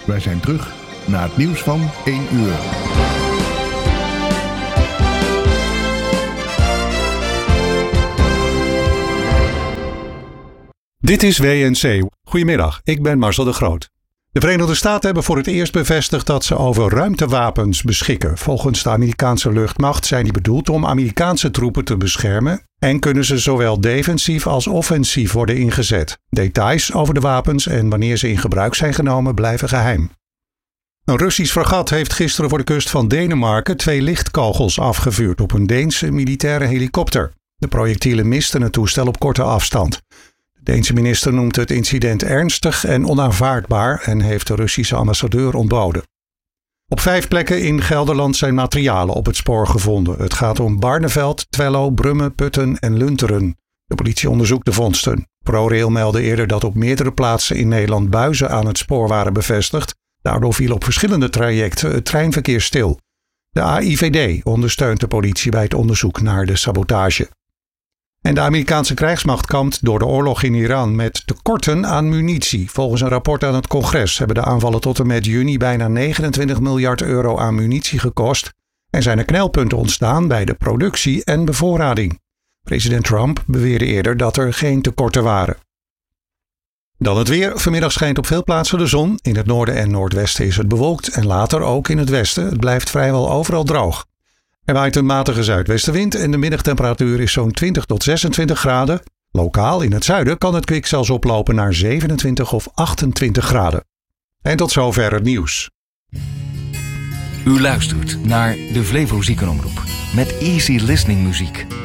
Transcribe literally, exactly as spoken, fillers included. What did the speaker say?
Wij zijn terug na het nieuws van één uur. Dit is W N C. Goedemiddag, ik ben Marcel de Groot. De Verenigde Staten hebben voor het eerst bevestigd dat ze over ruimtewapens beschikken. Volgens de Amerikaanse luchtmacht zijn die bedoeld om Amerikaanse troepen te beschermen en kunnen ze zowel defensief als offensief worden ingezet. Details over de wapens en wanneer ze in gebruik zijn genomen blijven geheim. Een Russisch fregat heeft gisteren voor de kust van Denemarken twee lichtkogels afgevuurd op een Deense militaire helikopter. De projectielen misten het toestel op korte afstand. De Deense minister noemt het incident ernstig en onaanvaardbaar en heeft de Russische ambassadeur ontboden. Op vijf plekken in Gelderland zijn materialen op het spoor gevonden. Het gaat om Barneveld, Twello, Brummen, Putten en Lunteren. De politie onderzoekt de vondsten. ProRail meldde eerder dat op meerdere plaatsen in Nederland buizen aan het spoor waren bevestigd. Daardoor viel op verschillende trajecten het treinverkeer stil. De A I V D ondersteunt de politie bij het onderzoek naar de sabotage. En de Amerikaanse krijgsmacht kampt door de oorlog in Iran met tekorten aan munitie. Volgens een rapport aan het congres hebben de aanvallen tot en met juni bijna negenentwintig miljard euro aan munitie gekost en zijn er knelpunten ontstaan bij de productie en bevoorrading. President Trump beweerde eerder dat er geen tekorten waren. Dan het weer. Vanmiddag schijnt op veel plaatsen de zon. In het noorden en noordwesten is het bewolkt en later ook in het westen. Het blijft vrijwel overal droog. Er waait een matige zuidwestenwind en de middagtemperatuur is zo'n twintig tot zesentwintig graden. Lokaal in het zuiden kan het kwik zelfs oplopen naar zevenentwintig of achtentwintig graden. En tot zover het nieuws. U luistert naar de Flevo Ziekenomroep met easy listening muziek.